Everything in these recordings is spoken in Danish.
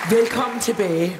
Velkommen tilbage.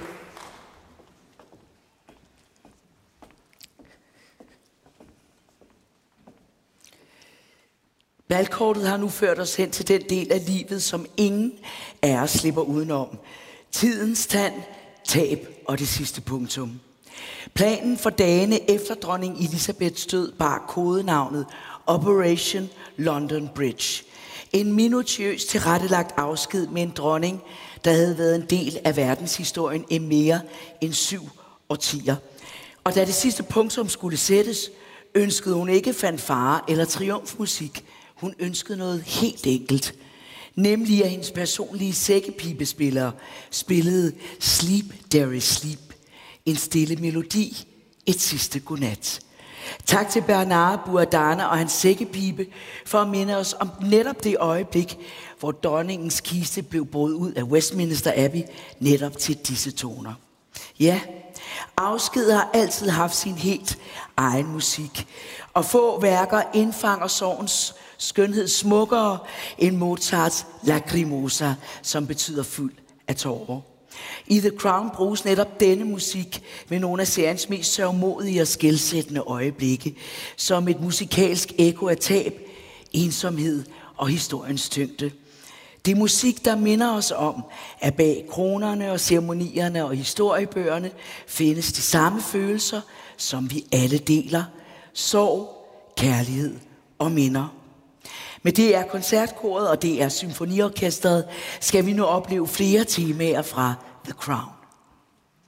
Valgkortet har nu ført os hen til den del af livet, som ingen af os slipper udenom. Tidens tand, tab og det sidste punktum. Planen for dagene efter dronning Elisabeths død bar kodenavnet Operation London Bridge. En minutiøs tilrettelagt afsked med en dronning, der havde været en del af verdenshistorien i mere end 7 årtier. Og da det sidste punktum skulle sættes, ønskede hun ikke fanfare eller triumfmusik. Hun ønskede noget helt enkelt. Nemlig at hendes personlige sækkepibespillere spillede Sleep Derry Sleep. En stille melodi, et sidste godnat. Tak til Bernard Bourdana og hans sækkepibe for at minde os om netop det øjeblik, hvor dronningens kiste blev båret ud af Westminster Abbey netop til disse toner. Ja, afsked har altid haft sin helt egen musik, og få værker indfanger sorgens skønhed smukkere end Mozarts Lacrimosa, som betyder fuld af tårer. I The Crown bruges netop denne musik med nogle af seriens mest sørgmodige og skelsættende øjeblikke, som et musikalsk ekko af tab, ensomhed og historiens tyngde. Det er musik, der minder os om, at bag kronerne og ceremonierne og historiebøgerne findes de samme følelser, som vi alle deler. Sorg, kærlighed og minder. Med DR Koncertkoret og DR Symfoniorkestret skal vi nu opleve flere temaer fra The Crown.